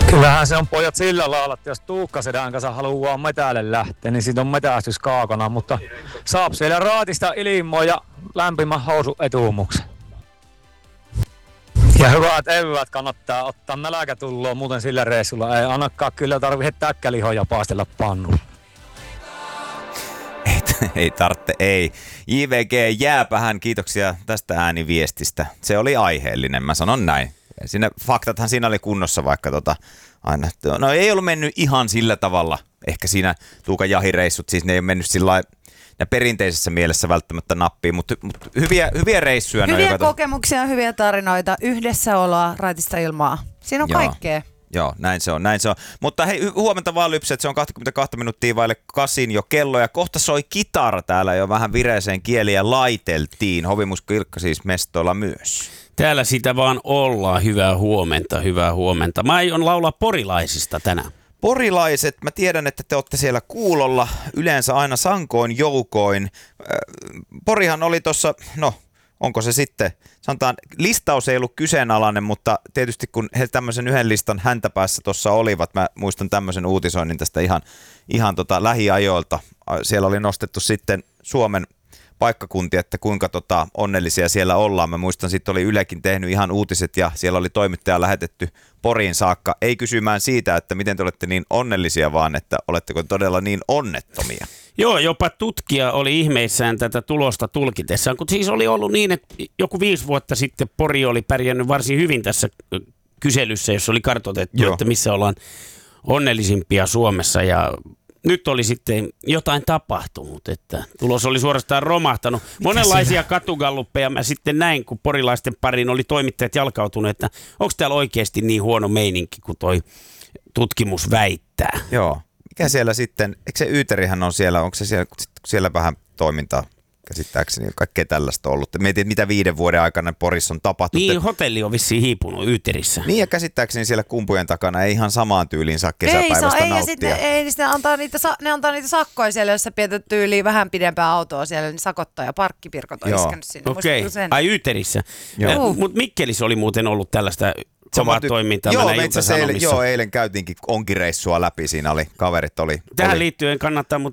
Kyllähän se on pojat sillä lailla, että jos Tuukka Sedän kanssa haluaa metälle lähteä, niin siitä on metästys kaakana, mutta saap siellä raatista ilmoa ja lämpimän housun etuumuksen. Ja hyvät eväät kannattaa ottaa, nälkä tulloo muuten sillä reissulla. Ei annakaan kyllä tarvitse täkkälihoja paastella pannulla. Ei tarvitse, ei. JVG Jääpähän, kiitoksia tästä ääniviestistä. Se oli aiheellinen, mä sanon näin. Siinä, faktathan siinä oli kunnossa, vaikka aina. No ei ollut mennyt ihan sillä tavalla. Ehkä siinä Tuukan jahireissut, siis ne ei ole mennyt sillä perinteisessä mielessä välttämättä nappiin, mutta hyviä reissuja. Hyviä kokemuksia, hyviä tarinoita, yhdessäoloa, raitista ilmaa. Siinä on kaikkea. Joo, näin se on. Mutta hei, huomenta vaan Lypset, se on 22 minuuttia vaille 8 jo kello ja kohta soi kitara täällä jo vähän vireeseen kieliä laiteltiin. Hovimusko Ilkka siis mestoilla myös. Täällä sitä vaan ollaan. Hyvää huomenta, hyvää huomenta. Mä aion laulaa porilaisista tänään. Porilaiset, mä tiedän, että te olette siellä kuulolla yleensä aina sankoin joukoin. Porihan oli tuossa, no onko se sitten, sanotaan, listaus ei ollut kyseenalainen, mutta tietysti kun he tämmöisen yhden listan häntäpäässä tuossa olivat, mä muistan tämmöisen uutisoinnin tästä ihan lähiajoilta. Siellä oli nostettu sitten Suomen paikkakuntia, että kuinka onnellisia siellä ollaan. Mä muistan, sitten oli Ylekin tehnyt ihan uutiset ja siellä oli toimittaja lähetetty Poriin saakka. Ei kysymään siitä, että miten te olette niin onnellisia, vaan että oletteko todella niin onnettomia. Joo, jopa tutkija oli ihmeissään tätä tulosta tulkitessaan, kun siis oli ollut niin, että joku 5 vuotta sitten Pori oli pärjännyt varsin hyvin tässä kyselyssä, jossa oli kartoitettu, että missä ollaan onnellisimpia Suomessa ja nyt oli sitten jotain tapahtunut, että tulos oli suorastaan romahtanut. Monenlaisia katugalluppeja mä sitten näin, kun porilaisten pariin oli toimittajat jalkautuneet, että onko täällä oikeasti niin huono meininki, kuin toi tutkimus väittää. Joo. Mikä siellä sitten, eikö se Yyterihän on siellä, onko se siellä vähän toimintaa käsittääkseni, kaikkea tällaista ollut. Mietin, mitä 5 vuoden aikana Porissa on tapahtunut. Niin, hotelli on vissiin hiipunut Yyterissä. Niin, ja käsittääkseni siellä kumpujen takana ei ihan samaan tyyliin saa kesäpäivästä nauttia. Ja sitten ne antaa niitä sakkoja siellä, jos sä pidät tyyliin vähän pidempää autoa siellä, niin sakottaa ja parkkipirkot on iskenyt sinne. Okei, ai Yyterissä. Mutta Mikkelissä oli muuten ollut tällaista kovaa toimintaa. Eilen käytiinkin onkireissua läpi, siinä oli, kaverit oli. Tähän liittyen kannattaa